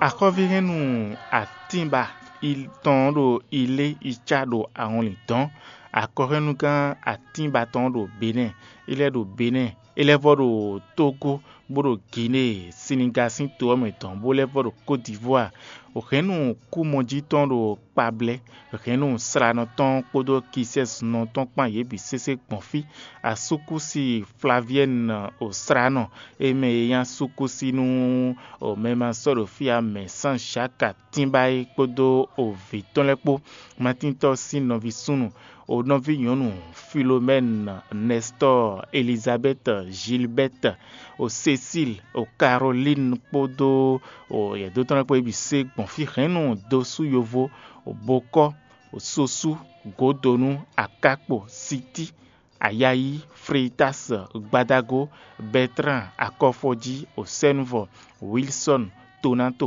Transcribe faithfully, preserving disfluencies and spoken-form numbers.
Akovirenu atimba il tondo ile ichado aonliton. Akorenu kan atimba tondo Benin. Il est do Benin. Il est do Togo, bodo Guinée, Sénégal, Sinto, meton, bole do Côte d'Ivoire. Renu kumonji tondo pable, renu srano ton kodo kises non ton pan yebi sese konfi a sukusi Flavienne au srano e me yan sukusi nu o mema soro fia me san chaka timbai kodo o viton lepo matinto sin novisunu o novi yonu Philomène, Nestor, Elisabeth, Gilbert, o Cécile, o Caroline podo o ya d'autres lepo yebi se konfi renu dosu yovo o boko o sosu godonu akakpo siti ayayi freitas gbadago Bertrand akofoji o senvo Wilson Tonato